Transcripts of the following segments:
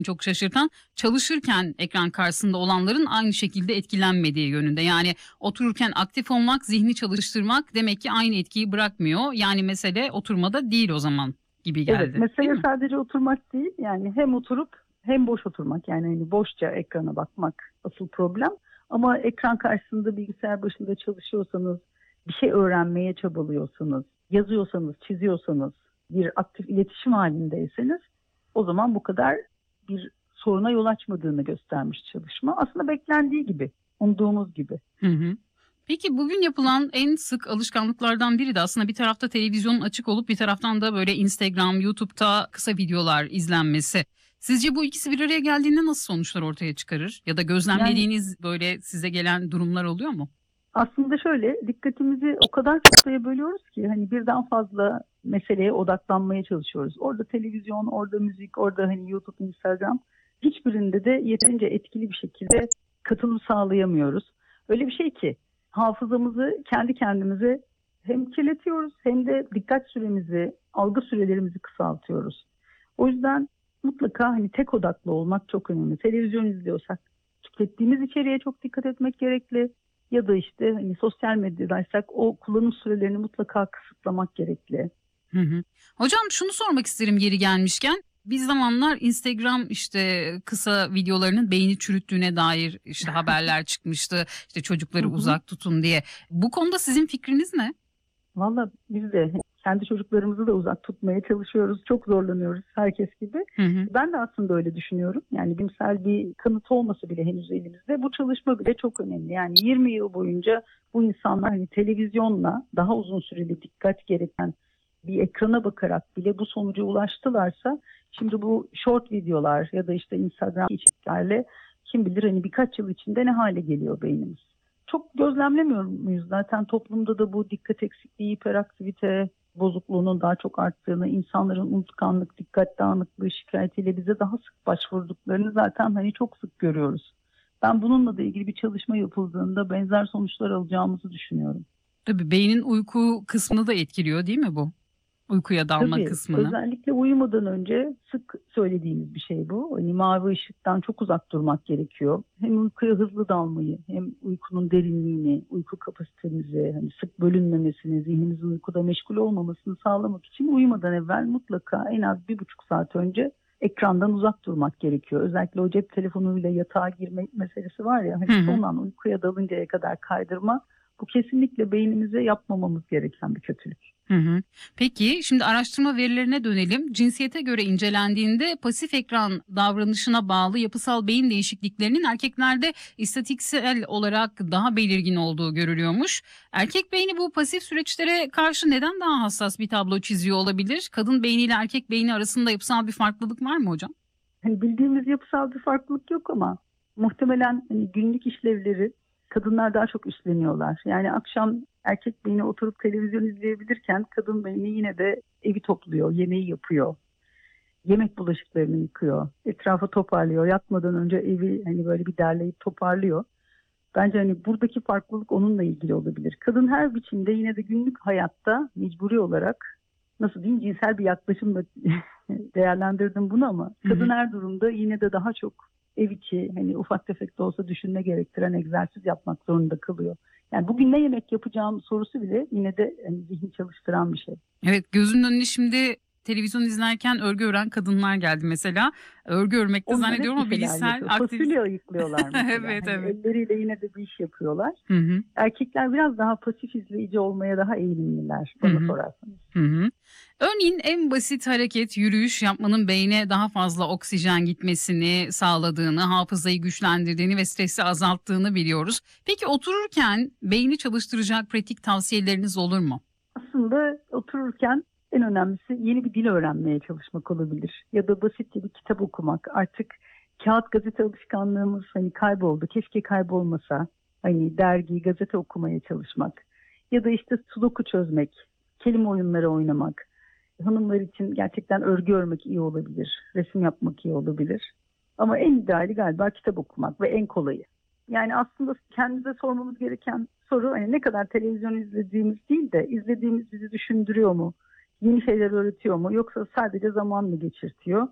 çok şaşırtan, çalışırken ekran karşısında olanların aynı şekilde etkilenmediği yönünde. Yani otururken aktif olmak, zihni çalıştırmak demek ki aynı etkiyi bırakmıyor. Yani mesele oturmada değil o zaman gibi Evet, geldi, değil mesele mi? sadece oturmak değil. Yani hem oturup hem boş oturmak. Yani hani boşça ekrana bakmak asıl problem. Ama ekran karşısında bilgisayar başında çalışıyorsanız, bir şey öğrenmeye çabalıyorsanız, yazıyorsanız, çiziyorsanız, bir aktif iletişim halindeyseniz o zaman bu kadar bir soruna yol açmadığını göstermiş çalışma. Aslında beklendiği gibi, umduğumuz gibi. Hı hı. Peki bugün yapılan en sık alışkanlıklardan biri de aslında bir tarafta televizyonun açık olup bir taraftan da böyle Instagram, YouTube'da kısa videolar izlenmesi. Sizce bu ikisi bir araya geldiğinde nasıl sonuçlar ortaya çıkarır? Ya da Yani gözlemlediğiniz böyle size gelen durumlar oluyor mu? aslında şöyle, dikkatimizi o kadar çok şeye bölüyoruz ki hani birden fazla meseleye odaklanmaya çalışıyoruz. Orada televizyon, orada müzik, orada hani YouTube, Instagram, hiçbirinde de yeterince etkili bir şekilde katılım sağlayamıyoruz. Öyle bir şey ki hafızamızı kendi kendimize hem kirletiyoruz hem de dikkat süremizi, algı sürelerimizi kısaltıyoruz. O yüzden mutlaka hani tek odaklı olmak çok önemli. Televizyon izliyorsak tükettiğimiz içeriğe çok dikkat etmek gerekli. Ya da işte hani sosyal medyadaysak o kullanım sürelerini mutlaka kısıtlamak gerekli. Hı hı. Hocam şunu sormak isterim yeri gelmişken. Bir zamanlar Instagram işte kısa videolarının beyni çürüttüğüne dair işte haberler çıkmıştı. İşte Hı çocukları hı. uzak tutun diye. Bu konuda sizin fikriniz ne? Valla biz de kendi çocuklarımızı da uzak tutmaya çalışıyoruz. Çok zorlanıyoruz herkes gibi. Hı hı. Ben de aslında öyle düşünüyorum. Yani bilimsel bir kanıt olması bile henüz elimizde. Bu çalışma bile çok önemli. Yani 20 yıl boyunca bu insanlar hani televizyonla daha uzun süreli dikkat gereken bir ekrana bakarak bile bu sonuca ulaştılarsa şimdi bu short videolar ya da işte Instagram içeriklerle kim bilir hani birkaç yıl içinde ne hale geliyor beynimiz. Çok gözlemlemiyor muyuz? Zaten toplumda da bu dikkat eksikliği, hiperaktivite bozukluğunun daha çok arttığını, insanların unutkanlık, dikkat dağınıklığı şikayetiyle bize daha sık başvurduklarını zaten hani çok sık görüyoruz. Ben bununla da ilgili bir çalışma yapıldığında benzer sonuçlar alacağımızı düşünüyorum. Tabii beynin uyku kısmını da etkiliyor değil mi bu? Uykuya dalma Tabii kısmını. özellikle uyumadan önce sık söylediğimiz bir şey bu. Hani mavi ışıktan çok uzak durmak gerekiyor. Hem uykuya hızlı dalmayı, hem uykunun derinliğini, uyku kapasitemizi, hani sık bölünmemesini, zihnimizin uykuda meşgul olmamasını sağlamak için uyumadan evvel mutlaka en az 1,5 saat önce ekrandan uzak durmak gerekiyor. Özellikle o cep telefonuyla yatağa girme meselesi var ya, Hı hani hı. son an uykuya dalıncaya kadar kaydırma, bu kesinlikle beynimize yapmamamız gereken bir kötülük. Hı hı. Peki şimdi araştırma verilerine dönelim. Cinsiyete göre incelendiğinde pasif ekran davranışına bağlı yapısal beyin değişikliklerinin erkeklerde istatistiksel olarak daha belirgin olduğu görülüyormuş. Erkek beyni bu pasif süreçlere karşı neden daha hassas bir tablo çiziyor olabilir? Kadın beyniyle erkek beyni arasında yapısal bir farklılık var mı hocam? Hani bildiğimiz yapısal bir farklılık yok ama muhtemelen hani günlük işlevleri kadınlar daha çok üstleniyorlar. Yani akşam erkek beyni oturup televizyon izleyebilirken kadın beyni yine de evi topluyor, yemeği yapıyor, yemek bulaşıklarını yıkıyor, etrafı toparlıyor. Yatmadan önce evi hani böyle bir derleyip toparlıyor. Bence hani buradaki farklılık onunla ilgili olabilir. Kadın her biçimde yine de günlük hayatta mecburi olarak, nasıl diyeyim, cinsel bir yaklaşımla değerlendirdim bunu, ama Hı kadın hı. her durumda yine de daha çok ev içi hani ufak tefek de olsa düşünme gerektiren egzersiz yapmak zorunda kalıyor. Yani bugün ne yemek yapacağım sorusu bile yine de hani zihni çalıştıran bir şey. Evet, gözümün önüne şimdi televizyon izlerken örgü ören kadınlar geldi mesela. Örgü örmekte Onlar hep zannediyorum bir ama şeyler bilişsel yapıyor. aktivite. Fasulye ayıklıyorlar mesela. Evet, Hani evet. elleriyle yine de bir iş yapıyorlar. Hı hı. Erkekler biraz daha pasif izleyici olmaya daha eğilimliler Hı bana hı. sorarsanız. Hı hı. Örneğin en basit hareket yürüyüş yapmanın beyne daha fazla oksijen gitmesini sağladığını, hafızayı güçlendirdiğini ve stresi azalttığını biliyoruz. Peki otururken beyni çalıştıracak pratik tavsiyeleriniz olur mu? Aslında otururken en önemlisi yeni bir dil öğrenmeye çalışmak olabilir. Ya da basitçe bir kitap okumak. Artık kağıt gazete alışkanlığımız hani kayboldu. Keşke kaybolmasa. Hani dergi, gazete okumaya çalışmak. Ya da işte sudoku çözmek, kelime oyunları oynamak. Hanımlar için gerçekten örgü örmek iyi olabilir. Resim yapmak iyi olabilir. Ama en ideali galiba kitap okumak ve en kolayı. Yani aslında kendimize sormamız gereken soru hani ne kadar televizyon izlediğimiz değil de izlediğimiz bizi düşündürüyor mu? Yeni şeyler öğretiyor mu? Yoksa sadece zaman mı geçirtiyor?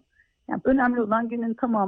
Yani önemli olan günün tamamı